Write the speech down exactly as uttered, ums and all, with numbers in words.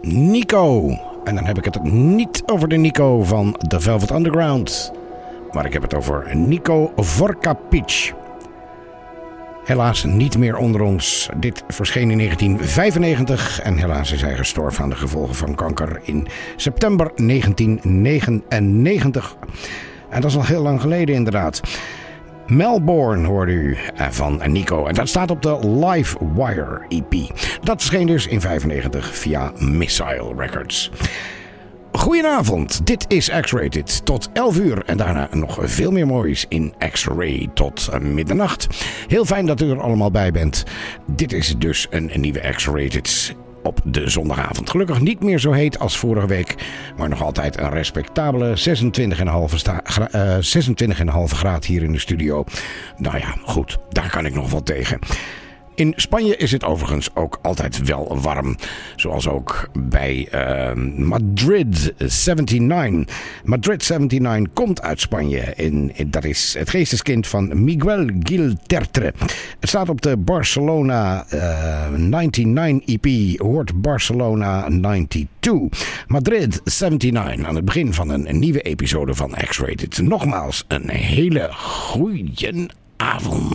Nico. En dan heb ik het niet over de Nico van The Velvet Underground. Maar ik heb het over Nico Vorkapic. Helaas niet meer onder ons. Dit verscheen in negentien vijfennegentig en helaas is hij gestorven aan de gevolgen van kanker in september negentien negenennegentig. En dat is al heel lang geleden inderdaad. Melbourne hoorde u van Nico. En dat staat op de Livewire E P. Dat verscheen dus in vijfennegentig via Missile Records. Goedenavond, dit is X-Rated tot elf uur en daarna nog veel meer moois in X-Ray tot middernacht. Heel fijn dat u er allemaal bij bent. Dit is dus een, een nieuwe X-Rated op de zondagavond. Gelukkig niet meer zo heet als vorige week, maar nog altijd een respectabele zesentwintig komma vijf sta- gra- uh, zesentwintig komma vijf graad hier in de studio. Nou ja, goed, daar kan ik nog wel tegen. In Spanje is het overigens ook altijd wel warm. Zoals ook bij uh, Madrid zevenennegentig. Madrid zevenennegentig komt uit Spanje. En dat is het geesteskind van Miguel Gil Tertre. Het staat op de Barcelona uh, negenennegentig E P. Hoort Barcelona negenennegentig. Madrid zevenennegentig. Aan het begin van een, een nieuwe episode van X-Rated. Nogmaals een hele goeie avond.